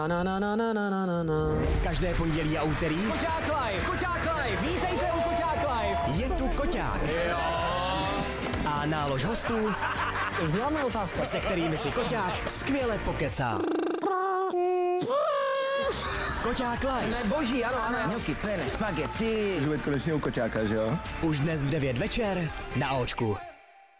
Každé pondělí a úterý Koťák Live, vítejte u Koťák Live. je tu Koťák. A nálož hostů, Vzděláme otázka. se kterými si Koťák skvěle pokecá. Koťák Live. Boží, ano. Gnocchi, penne, spaghetti. Můžu být konečně u Koťáka, že jo? Už dnes v 9 večer na Očku.